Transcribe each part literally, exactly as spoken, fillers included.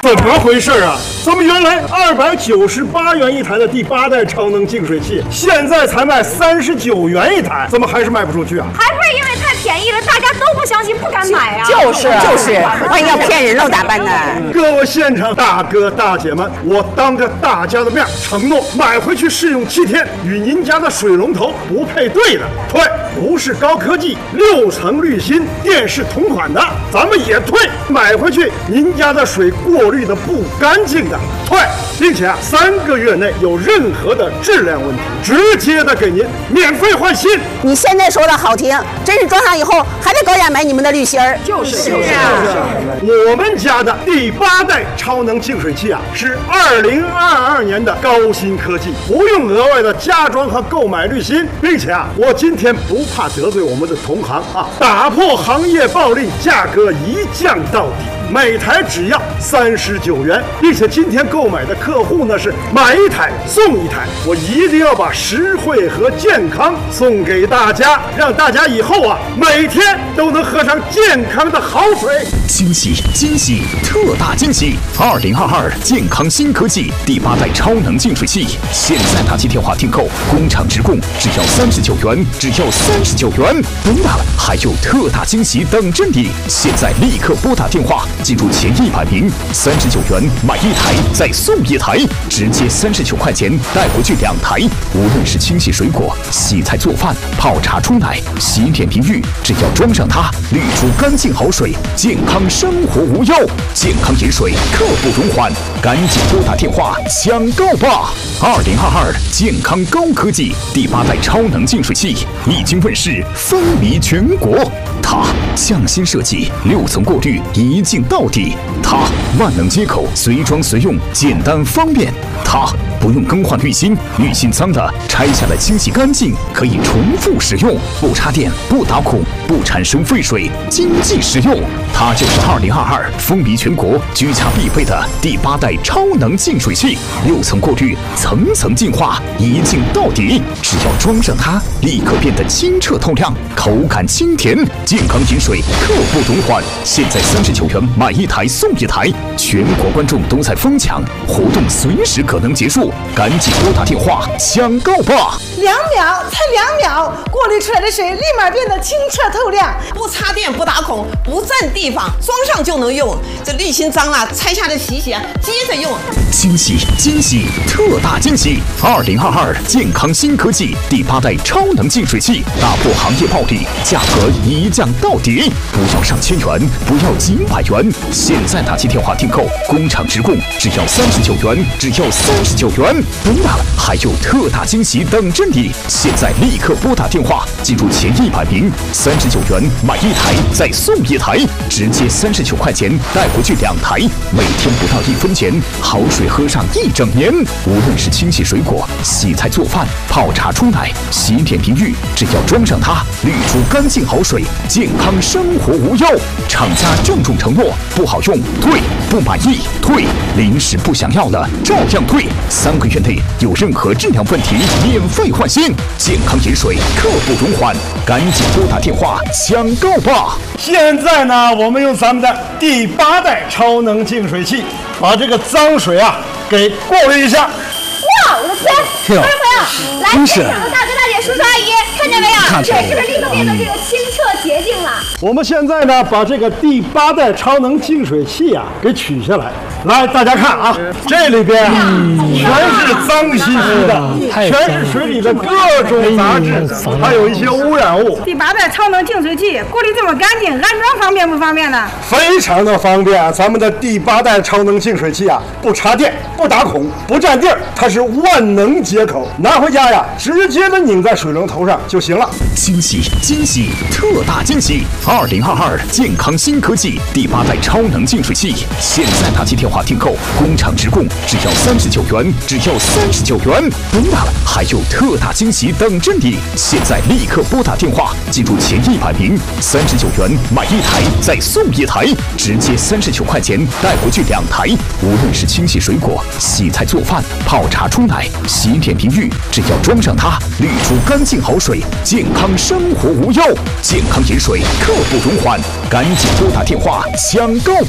怎么回事啊？怎么原来二百九十八元一台的第八代超能净水器，现在才卖三十九元一台，怎么还是卖不出去啊？ 还不是因为太便宜了，大家都不相信，不敢买啊！ 就是就是，万一要骗人喽咋办呢？ 各位现场大哥大姐们，我当着大家的面承诺，买回去试用七天，与您家的水龙头不配对的退，不是高科技六层滤芯电视同款的，咱们也退。买回去您家的水过滤的不干净的退，并且啊三个月内有任何的质量问题，直接的给您免费换新。 你现在说的好听，真是装上以后还得高价买你们的滤芯儿。 就是是啊，我们家的第八代超能净水器啊，是二零二二年的高新科技，不用额外的加装和购买滤芯，并且啊，我今天不怕得罪我们的同行啊，打破行业暴利，价格一降到底。每台只要三十九元，并且今天购买的客户呢是买一台送一台，我一定要把实惠和健康送给大家，让大家以后啊每天都能喝上健康的好水。 惊喜惊喜特大惊喜！二零二二健康新科技第八代超能净水器，现在打起电话订购，工厂直供，只要三十九元，只要三十九元。不用打了，还有特大惊喜等着你！现在立刻拨打电话。记住前一百名，三十九元买一台再送一台，直接三十九块钱带回去两台。无论是清洗水果、洗菜做饭、泡茶冲奶、洗脸淋浴，只要装上它，滤出干净好水，健康生活无忧。健康饮水刻不容缓，赶紧拨打电话抢购吧！二零二二健康高科技第八代超能净水器已经问世，风靡全国。它匠心设计，六层过滤，一镜到底。它万能接口，随装随用，简单方便。它不用更换滤芯，滤芯脏的拆下来清洗干净，可以重复使用，不插电，不打孔，不产生废水，经济实用。它就是二零二二风靡全国、居家必备的第八代超能净水器，六层过滤，层层净化，一镜到底。只要装上它，立刻变得清澈透亮，口感清甜，健康饮水刻不容缓。现在三十九元买一台送一台，全国观众都在疯抢，活动随时可能结束，赶紧拨打电话抢购吧！ 两秒，才两秒，过滤出来的水立马变得清澈透亮， 不插电，不打孔，不占地方，装上就能用。这滤芯脏了，拆下来洗洗啊，接着用。 惊喜惊喜特大惊喜！二零二二健康新科技第八代超能净水器，打破行业暴利，价格一降到底，不要上千元，不要几百元，现在打起电话订购，工厂直供，只要三十九元，只要三十九元。不用打了，还有特大惊喜等着你！现在立刻拨打电话，记住前一百名，三十九元买一台再送一台，直接三十九块钱带回去两台，每天不到一分钱，好水喝上一整年。无论是清洗水果、洗菜做饭、泡茶冲奶、洗脸淋浴，只要装上它，滤出干净好水，健康生活无忧。厂家郑重承诺，不好用退，不满意退，临时不想要了照样退，三个月内有任何质量问题免费换新。健康饮水刻不容缓，赶紧拨打电话抢购吧！ 现在呢，我们用咱们的第八代超能净水器，把这个脏水啊给过滤一下。 哇，我的天！观众朋友，来，现场的大哥大姐、叔叔阿姨，看见没有？水是不是立刻变得这个清澈洁净了？ 我们现在呢，把这个第八代超能净水器啊给取下来。来，大家看啊，这里边啊全是脏兮兮的，全是水里的各种杂质，还有一些污染物。 第八代超能净水器过滤这么干净，安装方便不方便呢？ 非常的方便。咱们的第八代超能净水器啊，不插电，不打孔，不占地儿，它是万能接口，拿回家呀，直接的拧在水龙头上就行了。 惊喜惊喜特大惊喜！二零二二健康新科技第八代超能净水器，现在打起电话订购，工厂直供，只要三十九元，只要三十九元。不用打了，还有特大惊喜等着你！现在立刻拨打电话，记住前一百名，三十九元买一台再送一台，直接三十九块钱带回去两台。无论是清洗水果、洗菜做饭、泡茶冲奶、洗脸淋浴，只要装上它，滤出干净好水，健康生活无忧。健康饮水刻不容缓，赶紧拨打电话抢购吧！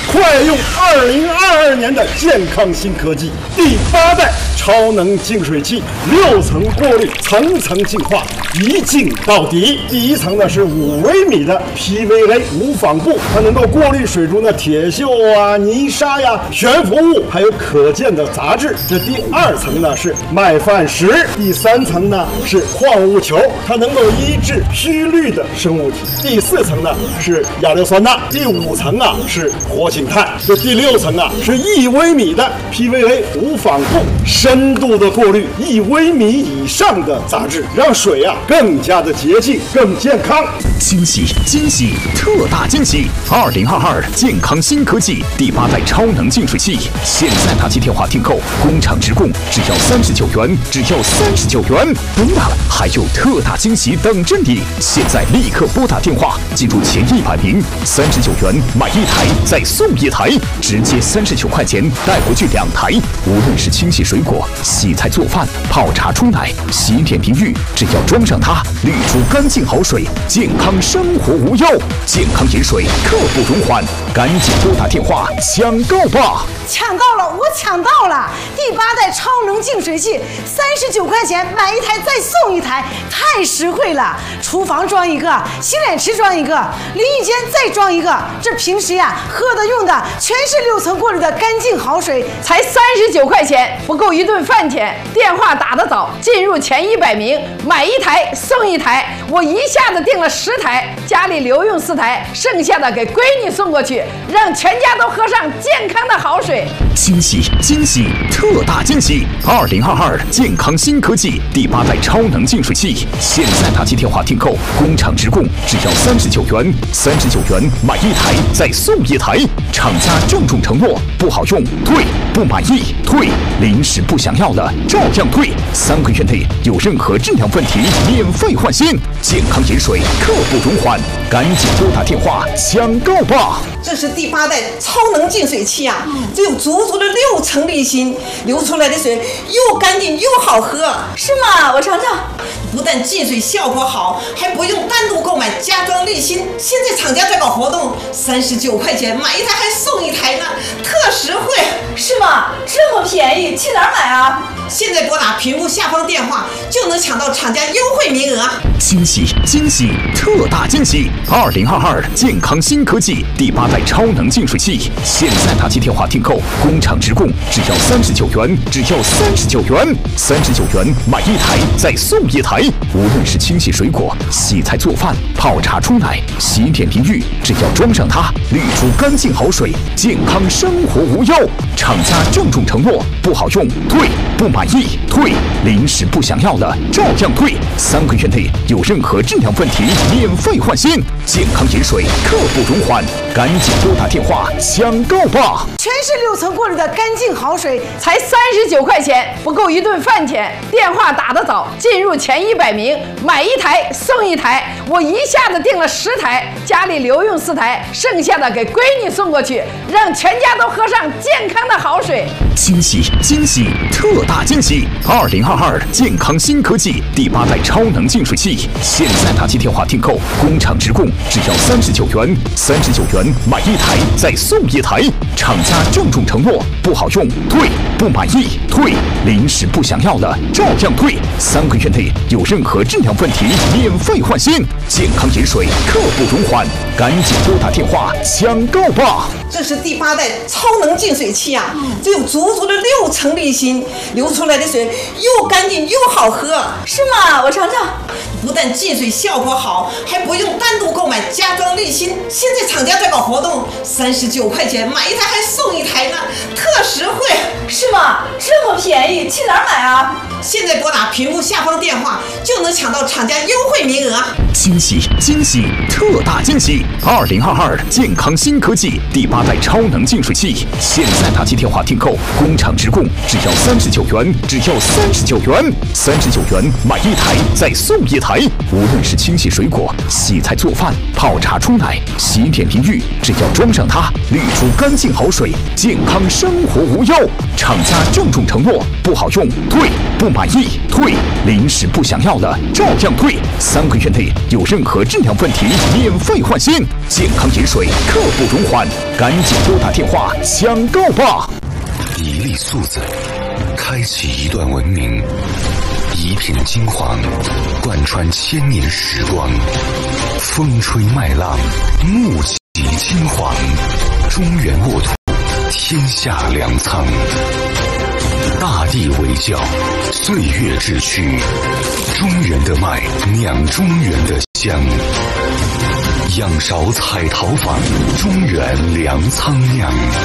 快用二零二二年的健康新科技第八代超能净水器，六层过滤，层层净化，一净到底。第一层呢是五微米的 P V A 无纺布，它能够过滤水中的铁锈啊、泥沙呀、悬浮物，还有可见的杂质。这第二层呢是麦饭石，第三层呢是矿物球，它能够医治虚氯的生物体。第四层呢是亚硫酸钠，第五层啊是活性炭，这第六层啊是一微米的 P V A 无纺布，深度的过滤一微米以上的杂质，让水啊更加的洁净、更健康。 惊喜惊喜特大惊喜！二零二二健康新科技第八代超能净水器，现在打起电话订购，工厂直供，只要三十九元，只要三十九元。不了，还有特大惊喜等着你！现在立刻拨打电话，记住前一百名，三十九元买一台再送一台，直接三十九块钱带回去两台。无论是清洗水果、洗菜做饭、泡茶冲奶、洗脸淋浴，只要装上它，滤出干净好水，健康生活无忧。健康饮水刻不容缓，赶紧拨打电话抢购吧！ 抢到了，我抢到了！第八代超能净水器，三十九块钱买一台再送一台，太实惠了！厨房装一个，洗脸池装一个，淋浴间再装一个。这平时呀喝的用的全是六层过滤的干净好水， 才三十九块钱，不够一顿饭钱。电话打得早，进入前一百名，买一台送一台。我一下子订了十台，家里留用四台，剩下的给闺女送过去，让全家都喝上健康的好水。 惊喜惊喜特大惊喜！二零二二健康新科技第八代超能净水器，现在打起电话订购，工厂直供，只要三十九元，三十九元买一台再送一台。厂家郑重承诺，不好用退，不满意退，临时不想要了照样退，三个月内有任何质量问题免费换新。健康饮水刻不容缓，赶紧拨打电话抢购吧！ 这是第八代超能净水器啊，这有足足的六层滤芯，流出来的水又干净又好喝。 是吗？我尝尝。 不但净水效果好，还不用单独购买加装滤芯。现在厂家在搞活动，三十九块钱买一台还送一台呢，特实惠。 是吗？这么便宜，去哪儿买啊？ 现在拨打屏幕下方电话就能抢到厂家优惠名额。 惊喜惊喜特大惊喜！二零二二健康新科技第八代超能净水器，现在打起电话订购，工厂直供，只要三十九元，只要三十九元，三十九元买一台再送一台。无论是清洗水果、洗菜做饭、泡茶冲奶、洗脸淋浴，只要装上它，滤出干净好水，健康生活无忧。厂家郑重承诺，不好用退，不满意退，临时不想要了照样退，三个月内有任何质量问题免费换新。健康饮水刻不容缓，赶紧拨打电话抢购吧！ 全是六层过滤的干净好水， 才三十九块钱，不够一顿饭钱。电话打得早，进入前一百名，买一台送一台。我一下子订了十台，家里留用四台，剩下的给闺女送过去，让全家都喝上健康的好水。 惊喜惊喜特大惊喜！二零二二健康新科技第八代超能净水器，现在打起电话订购，工厂直供，只要三十九元，三十九元买一台再送一台。厂家郑重承诺，不好用退，不满意退，临时不想要了照样退，三个月内有任何质量问题免费换新。健康饮水刻不容缓，赶紧拨打电话抢购吧！ 这是第八代超能净水器啊，这有足足的六层滤芯，流出来的水又干净又好喝。 是吗？我尝尝。 不但净水效果好，还不用单独购买加装滤芯。现在厂家在搞活动，三十九块钱买一台还送一台呢，特实惠。 是吗？这么便宜，去哪儿买啊？ 现在拨打屏幕下方电话就能抢到厂家优惠名额。 惊喜惊喜特大惊喜！二零二二健康新科技第八代超能净水器，现在打起电话订购，工厂直供，只要三十九元，只要三十九元，三十九元买一台再送一台。无论是清洗水果、洗菜做饭、泡茶冲奶、洗脸淋浴，只要装上它，滤出干净好水，健康生活无忧。 厂家郑重承诺，不好用退，不满意退，临时不想要的照样退，三个月内有任何质量问题免费换新，健康饮水刻不容缓，赶紧拨打电话抢购吧！ 一粒粟子，开启一段文明；一片金黄，贯穿千年时光。风吹麦浪，木起金黄，中原沃土，天下粮仓。大地为教，岁月志趣，中原的麦酿中原的香。仰韶彩陶坊，中原粮仓酿。